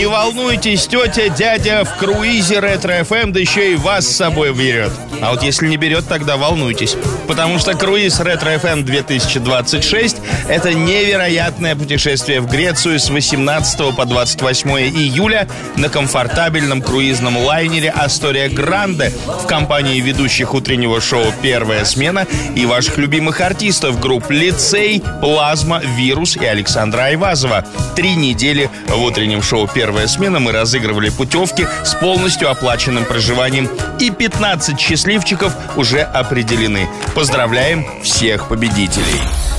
Не волнуйтесь, тетя, дядя в круизе Ретро-ФМ, да еще и вас с собой берет. А вот если не берет, тогда волнуйтесь. Потому что круиз Ретро-ФМ 2026 – это невероятное путешествие в Грецию с 18 по 28 июля на комфортабельном круизном лайнере «Астория Гранде» в компании ведущих утреннего шоу «Первая смена» и ваших любимых артистов групп «Лицей», «Плазма», «Вирус» и Александра Айвазова. 3 недели в утреннем шоу «Первая смена» мы разыгрывали путевки с полностью оплаченным проживанием, и 15 счастливчиков уже определены. Поздравляем всех победителей!